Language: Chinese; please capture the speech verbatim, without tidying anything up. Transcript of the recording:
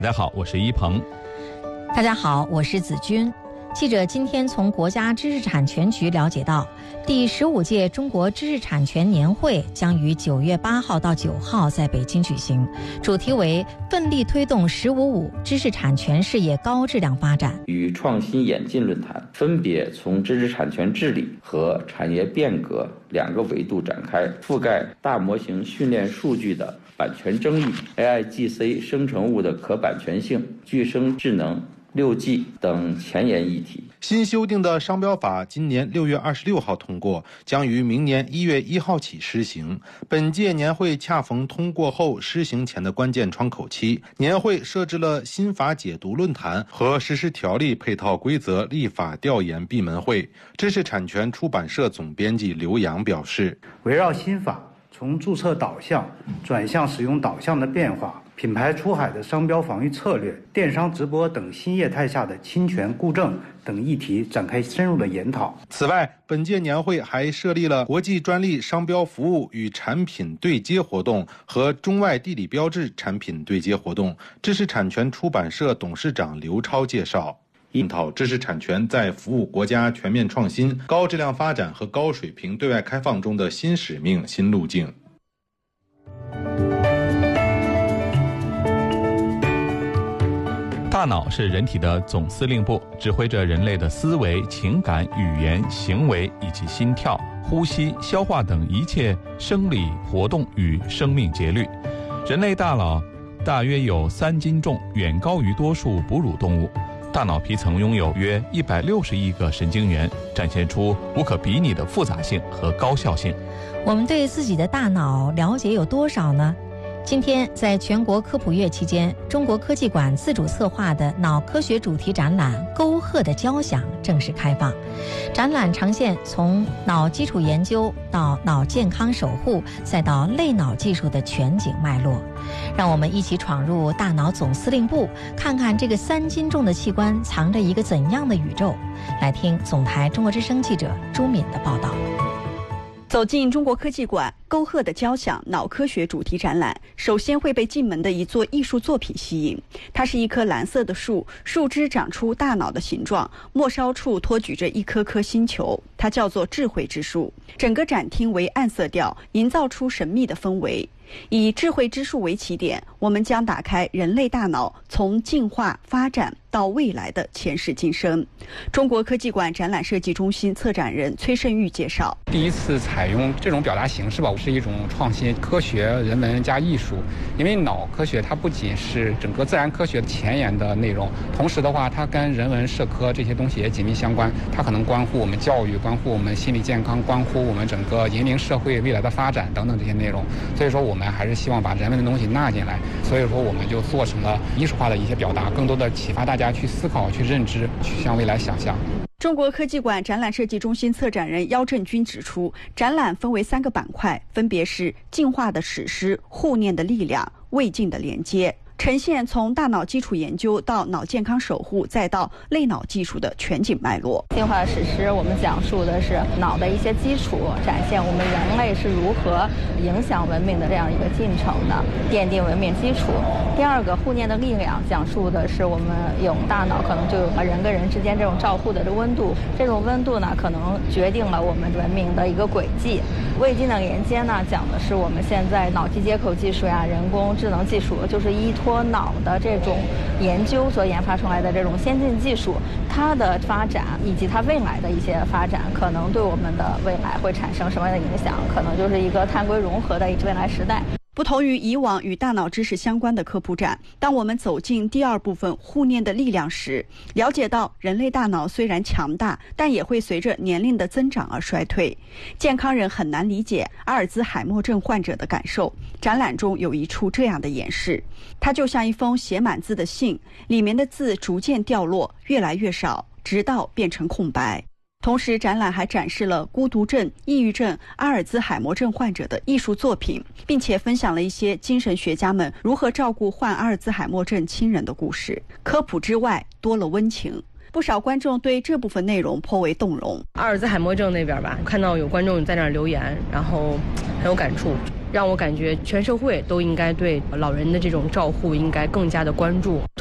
大家好，我是一鹏。 大家好，我是子君。记者今天从国家知识产权局了解到，第十五届中国知识产权年会将于九月八号到九号在北京举行，主题为奋力推动“十五五”知识产权事业高质量发展。 与创新演进论坛分别从知识产权治理和产业变革两个维度展开，覆盖大模型训练数据的版权争议、A I G C 生成物的可版权性、具生智能、六 G 等前沿议题。 新修订的商标法今年六月二十六号通过，将于明年一月一号起施行。本届年会恰逢通过后施行前的关键窗口期，年会设置了新法解读论坛和实施条例配套规则立法调研闭门会。知识产权出版社总编辑刘洋表示， 围绕新法从注册导向转向使用导向的变化，品牌出海的商标防御策略、电商直播等新业态下的侵权固证等议题展开深入的研讨。 此外，本届年会还设立了国际专利商标服务与产品对接活动和中外地理标志产品对接活动。知识产权出版社董事长刘超介绍，探讨知识产权在服务国家全面创新、高质量发展和高水平对外开放中的新使命、新路径。 大脑是人体的总司令部，指挥着人类的思维、情感、语言、行为以及心跳、呼吸、消化等一切生理活动与生命节律。人类大脑大约有三斤重，远高于多数哺乳动物。大脑皮层拥有约一百六十亿个神经元，展现出无可比拟的复杂性和高效性。 我们对自己的大脑了解有多少呢？今天在全国科普月期间，中国科技馆自主策划的脑科学主题展览《沟壑的交响》正式开放。展览呈现从脑基础研究到脑健康守护，再到类脑技术的全景脉络。让我们一起闯入大脑总司令部，看看这个三斤重的器官藏着一个怎样的宇宙。来听总台中国之声记者朱敏的报道。 走进中国科技馆，沟壑的交响脑科学主题展览，首先会被进门的一座艺术作品吸引。它是一棵蓝色的树，树枝长出大脑的形状，末梢处托举着一颗颗星球，它叫做智慧之树。整个展厅为暗色调，营造出神秘的氛围。以智慧之树为起点，我们将打开人类大脑从进化发展到未来的前世今生。中国科技馆展览设计中心策展人崔胜玉介绍， 第一次采用这种表达形式吧，是一种创新，科学、人文加艺术。因为脑科学它不仅是整个自然科学前沿的内容，同时的话，它跟人文社科这些东西也紧密相关。它可能关乎我们教育，关乎我们心理健康，关乎我们整个人民社会未来的发展等等这些内容。所以说，我们还是希望把人文的东西纳进来。所以说，我们就做成了艺术化的一些表达，更多的启发大家去思考、去认知、去向未来想象。 中国科技馆展览设计中心策展人姚振军指出，展览分为三个板块，分别是进化的史诗、护念的力量、未尽的连接，呈现从大脑基础研究到脑健康守护，再到类脑技术的全景脉络。 进化史诗，我们讲述的是脑的一些基础，展现我们人类是如何影响文明的这样一个进程的，奠定文明基础。第二个护念的力量，讲述的是我们有大脑可能就有了人跟人之间这种照护的这温度，这种温度呢可能决定了我们文明的一个轨迹。未尽的连接呢，讲的是我们现在脑机接口技术呀、人工智能技术，就是依托脑的这种研究所研发出来的这种先进技术，它的发展以及它未来的一些发展，可能对我们的未来会产生什么样的影响？可能就是一个碳硅融合的未来时代。 不同于以往与大脑知识相关的科普展，当我们走进第二部分护念的力量时，了解到人类大脑虽然强大，但也会随着年龄的增长而衰退。健康人很难理解阿尔兹海默症患者的感受。展览中有一处这样的演示，它就像一封写满字的信，里面的字逐渐掉落，越来越少，直到变成空白。同时，展览还展示了孤独症、抑郁症、阿尔兹海默症患者的艺术作品，并且分享了一些精神学家们如何照顾患阿尔兹海默症亲人的故事。科普之外，多了温情。不少观众对这部分内容颇为动容。 阿尔兹海默症那边吧，看到有观众在那儿留言，然后很有感触。 让我感觉全社会都应该对老人的这种照护应该更加的关注。